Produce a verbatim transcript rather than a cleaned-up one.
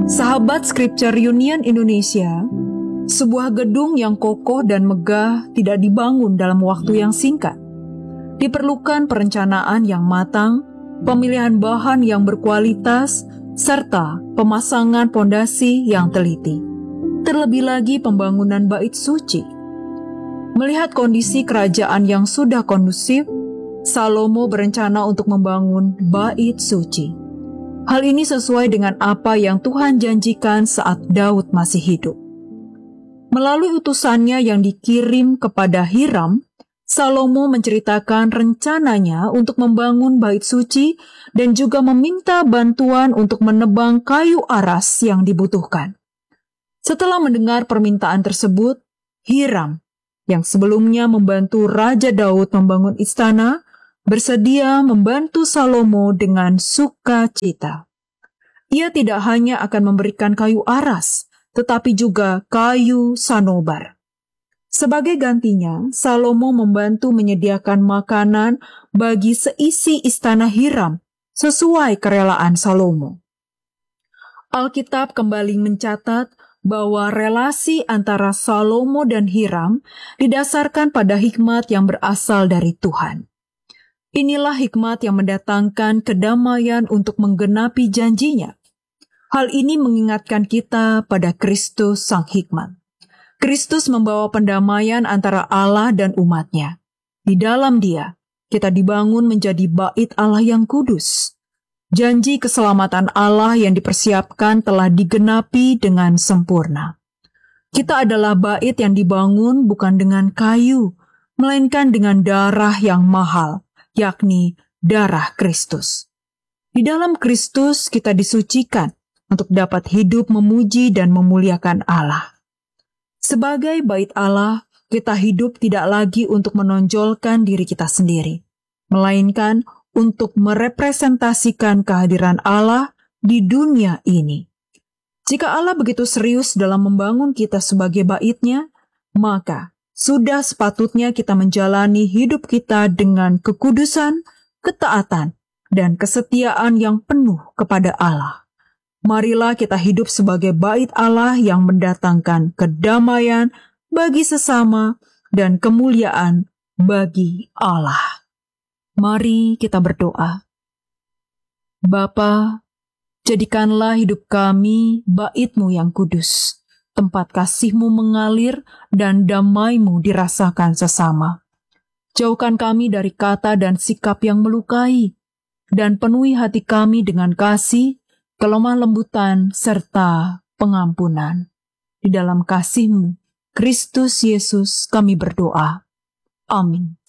Sahabat Scripture Union Indonesia, sebuah gedung yang kokoh dan megah tidak dibangun dalam waktu yang singkat. Diperlukan perencanaan yang matang, pemilihan bahan yang berkualitas, serta pemasangan pondasi yang teliti. Terlebih lagi pembangunan bait suci. Melihat kondisi kerajaan yang sudah kondusif, Salomo berencana untuk membangun bait suci. Hal ini sesuai dengan apa yang Tuhan janjikan saat Daud masih hidup. Melalui utusannya yang dikirim kepada Hiram, Salomo menceritakan rencananya untuk membangun bait suci dan juga meminta bantuan untuk menebang kayu aras yang dibutuhkan. Setelah mendengar permintaan tersebut, Hiram, yang sebelumnya membantu Raja Daud membangun istana, bersedia membantu Salomo dengan sukacita. Ia tidak hanya akan memberikan kayu aras, tetapi juga kayu sanobar. Sebagai gantinya, Salomo membantu menyediakan makanan bagi seisi istana Hiram, sesuai kerelaan Salomo. Alkitab kembali mencatat bahwa relasi antara Salomo dan Hiram didasarkan pada hikmat yang berasal dari Tuhan. Inilah hikmat yang mendatangkan kedamaian untuk menggenapi janjinya. Hal ini mengingatkan kita pada Kristus Sang Hikmat. Kristus membawa pendamaian antara Allah dan umatnya. Di dalam Dia, kita dibangun menjadi bait Allah yang kudus. Janji keselamatan Allah yang dipersiapkan telah digenapi dengan sempurna. Kita adalah bait yang dibangun bukan dengan kayu, melainkan dengan darah yang mahal, yakni darah Kristus. Di dalam Kristus kita disucikan untuk dapat hidup memuji dan memuliakan Allah. Sebagai bait Allah, kita hidup tidak lagi untuk menonjolkan diri kita sendiri, melainkan untuk merepresentasikan kehadiran Allah di dunia ini. Jika Allah begitu serius dalam membangun kita sebagai bait-Nya, maka sudah sepatutnya kita menjalani hidup kita dengan kekudusan, ketaatan, dan kesetiaan yang penuh kepada Allah. Marilah kita hidup sebagai bait Allah yang mendatangkan kedamaian bagi sesama dan kemuliaan bagi Allah. Mari kita berdoa. Bapa, jadikanlah hidup kami bait-Mu yang kudus, tempat kasih-Mu mengalir dan damai-Mu dirasakan sesama. Jauhkan kami dari kata dan sikap yang melukai, dan penuhi hati kami dengan kasih, kelemah lembutan, serta pengampunan. Di dalam kasih-Mu, Kristus Yesus kami berdoa. Amin.